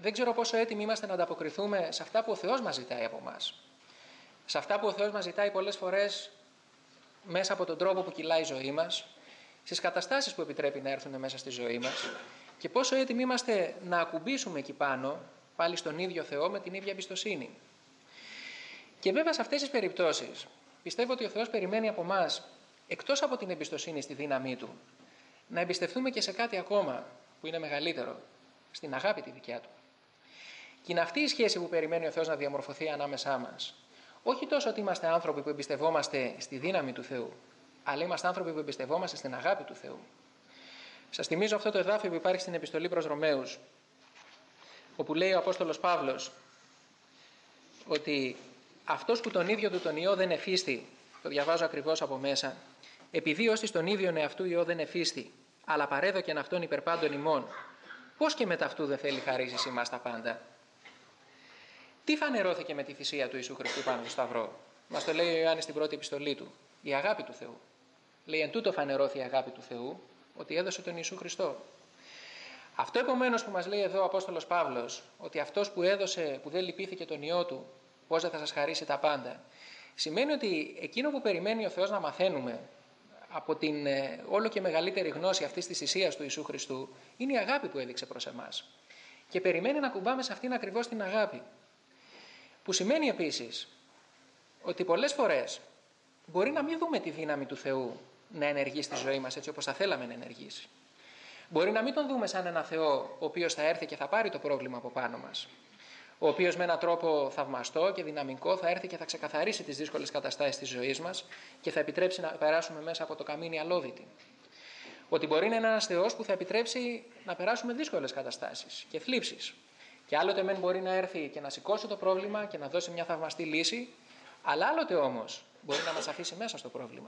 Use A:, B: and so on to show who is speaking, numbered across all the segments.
A: δεν ξέρω πόσο έτοιμοι είμαστε να ανταποκριθούμε σε αυτά που ο Θεός μας ζητάει από εμάς. Σε αυτά που ο Θεός μας ζητάει πολλές φορές μέσα από τον τρόπο που κυλάει η ζωή μας, στις καταστάσεις που επιτρέπει να έρθουν μέσα στη ζωή μας, και πόσο έτοιμοι είμαστε να ακουμπήσουμε εκεί πάνω, πάλι στον ίδιο Θεό, με την ίδια εμπιστοσύνη. Και βέβαια σε αυτές τις περιπτώσεις πιστεύω ότι ο Θεός περιμένει από εμάς, εκτός από την εμπιστοσύνη στη δύναμή Του, να εμπιστευτούμε και σε κάτι ακόμα που είναι μεγαλύτερο, στην αγάπη τη δικιά Του. Και είναι αυτή η σχέση που περιμένει ο Θεός να διαμορφωθεί ανάμεσά μας. Όχι τόσο ότι είμαστε άνθρωποι που εμπιστευόμαστε στη δύναμη του Θεού, αλλά είμαστε άνθρωποι που εμπιστευόμαστε στην αγάπη του Θεού. Σας θυμίζω αυτό το εδάφιο που υπάρχει στην επιστολή προς Ρωμαίους, όπου λέει ο Απόστολος Παύλος ότι αυτός που τον ίδιο του τον Υιό δεν εφίστη, το διαβάζω ακριβώς από μέσα, επειδή ως τον ίδιον εαυτού Υιό δεν εφίστη, αλλά παρέδοκεν αυτόν υπερπάντων ημών, πώς και μετά αυτού δεν θέλει χαρίσει ημάς τα πάντα? Τι φανερώθηκε με τη θυσία του Ιησού Χριστού πάνω στο Σταυρό? Μας το λέει ο Ιωάννης στην πρώτη επιστολή του. Η αγάπη του Θεού. Λέει, εν τούτο φανερώθη η αγάπη του Θεού, ότι έδωσε τον Ιησού Χριστό. Αυτό επομένως που μας λέει εδώ ο Απόστολος Παύλος, ότι αυτός που έδωσε, που δεν λυπήθηκε τον Υιό του, πώς δεν θα σας χαρίσει τα πάντα, σημαίνει ότι εκείνο που περιμένει ο Θεός να μαθαίνουμε από την όλο και μεγαλύτερη γνώση αυτής της θυσίας του Ιησού Χριστού, είναι η αγάπη που έδειξε προς εμάς. Και περιμένει να κουμπάμε σε αυτήν ακριβώς την αγάπη. Που σημαίνει επίσης ότι πολλές φορές μπορεί να μην δούμε τη δύναμη του Θεού να ενεργεί στη ζωή μας έτσι όπως θα θέλαμε να ενεργήσει. Μπορεί να μην τον δούμε σαν ένα Θεό ο οποίος θα έρθει και θα πάρει το πρόβλημα από πάνω μας. Ο οποίος με έναν τρόπο θαυμαστό και δυναμικό θα έρθει και θα ξεκαθαρίσει τις δύσκολες καταστάσεις της ζωής μας και θα επιτρέψει να περάσουμε μέσα από το καμίνι αλόβητη. Ότι μπορεί να είναι ένας Θεός που θα επιτρέψει να περάσουμε δύσκολες καταστάσεις και θλίψεις. Και άλλοτε μεν μπορεί να έρθει και να σηκώσει το πρόβλημα και να δώσει μια θαυμαστή λύση, αλλά άλλοτε όμως μπορεί να μας αφήσει μέσα στο πρόβλημα.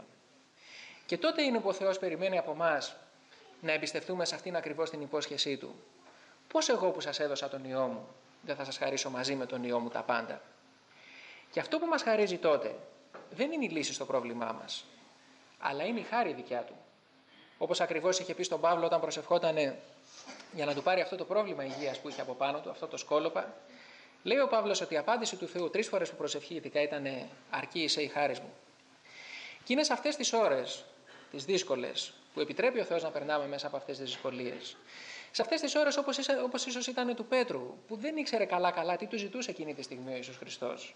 A: Και τότε είναι που ο Θεός περιμένει από εμάς να εμπιστευτούμε σε αυτήν ακριβώς την υπόσχεσή Του. Πώς εγώ που σας έδωσα τον Υιό μου, δεν θα σας χαρίσω μαζί με τον Υιό μου τα πάντα? Και αυτό που μας χαρίζει τότε δεν είναι η λύση στο πρόβλημά μας, αλλά είναι η χάρη δικιά Του. Όπως ακριβώς είχε πει στον Παύλο όταν προσευχότανε για να του πάρει αυτό το πρόβλημα υγείας που είχε από πάνω του, αυτό το σκόλοπα, λέει ο Παύλος ότι η απάντηση του Θεού 3 φορές που προσευχήθηκα ήταν «Αρκεί είσαι η χάρις μου». Και είναι σε αυτές τις ώρες, τις δύσκολες, που επιτρέπει ο Θεός να περνάμε μέσα από αυτές τις δυσκολίες. Σε αυτές τις ώρες όπως ίσως ήταν του Πέτρου, που δεν ήξερε καλά τι του ζητούσε εκείνη τη στιγμή ο Ιησούς Χριστός.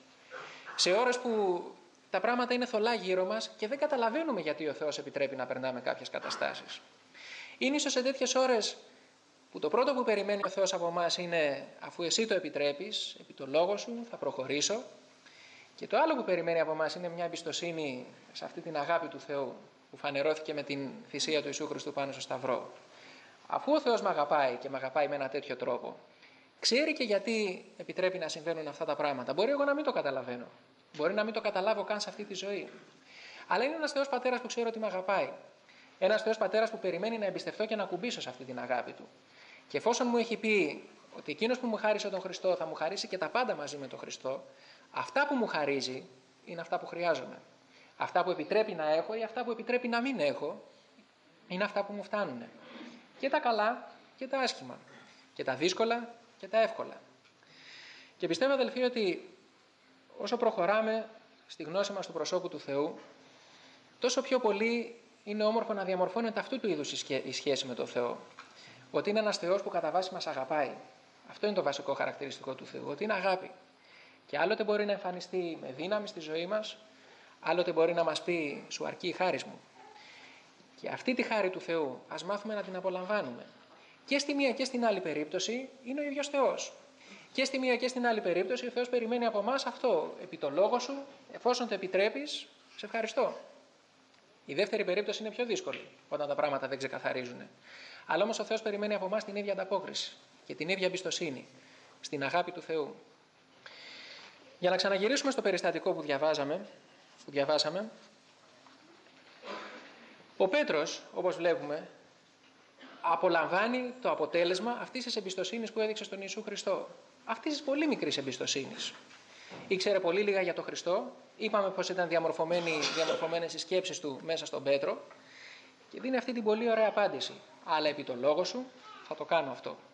A: Σε ώρες που τα πράγματα είναι θολά γύρω μας και δεν καταλαβαίνουμε γιατί ο Θεός επιτρέπει να περνάμε κάποιες καταστάσεις. Είναι ίσως σε τέτοιες ώρες που το πρώτο που περιμένει ο Θεός από εμάς είναι, αφού εσύ το επιτρέπεις, επί το λόγο σου θα προχωρήσω. Και το άλλο που περιμένει από εμάς είναι μια εμπιστοσύνη σε αυτή την αγάπη του Θεού που φανερώθηκε με την θυσία του Ιησού Χριστού πάνω στο Σταυρό. Αφού ο Θεός με αγαπάει και με αγαπάει με ένα τέτοιο τρόπο, ξέρει και γιατί επιτρέπει να συμβαίνουν αυτά τα πράγματα. Μπορεί εγώ να μην το καταλαβαίνω. Μπορεί να μην το καταλάβω καν σε αυτή τη ζωή. Αλλά είναι ένας Θεός Πατέρας που ξέρει ότι με αγαπάει. Ένας Θεός Πατέρας που περιμένει να εμπιστευτώ και να κουμπίσω σε αυτή την αγάπη Του. Και εφόσον μου έχει πει ότι εκείνος που μου χάρισε τον Χριστό θα μου χαρίσει και τα πάντα μαζί με τον Χριστό, αυτά που μου χαρίζει είναι αυτά που χρειάζομαι. Αυτά που επιτρέπει να έχω ή αυτά που επιτρέπει να μην έχω είναι αυτά που μου φτάνουν. Και τα καλά και τα άσχημα. Και τα δύσκολα και τα εύκολα. Και πιστεύω, αδελφοί, ότι όσο προχωράμε στη γνώση μας του προσώπου του Θεού, τόσο πιο πολύ είναι όμορφο να διαμορφώνεται αυτού του είδους η σχέση με τον Θεό. Ότι είναι ένας Θεός που κατά βάση μας αγαπάει. Αυτό είναι το βασικό χαρακτηριστικό του Θεού, ότι είναι αγάπη. Και άλλοτε μπορεί να εμφανιστεί με δύναμη στη ζωή μας, άλλοτε μπορεί να μας πει «Σου αρκεί η χάρις μου». Και αυτή τη χάρη του Θεού ας μάθουμε να την απολαμβάνουμε. Και στη μία και στην άλλη περίπτωση είναι ο ίδιος Θεός. Και στη μία και στην άλλη περίπτωση ο Θεός περιμένει από εμάς αυτό. Επί το λόγο σου, εφόσον το επιτρέπεις, σε ευχαριστώ. Η δεύτερη περίπτωση είναι πιο δύσκολη, όταν τα πράγματα δεν ξεκαθαρίζουν. Αλλά όμως ο Θεός περιμένει από εμάς την ίδια ανταπόκριση και την ίδια εμπιστοσύνη στην αγάπη του Θεού. Για να ξαναγυρίσουμε στο περιστατικό που διαβάσαμε, ο Πέτρος, όπως βλέπουμε, απολαμβάνει το αποτέλεσμα αυτής της εμπιστοσύνης που έδειξε στον Ιησού Χριστό. Αυτής της πολύ μικρής εμπιστοσύνης. Ήξερε πολύ λίγα για τον Χριστό, είπαμε πως ήταν διαμορφωμένες οι σκέψεις του μέσα στον Πέτρο και δίνει αυτή την πολύ ωραία απάντηση. Αλλά επί το λόγο σου θα το κάνω αυτό.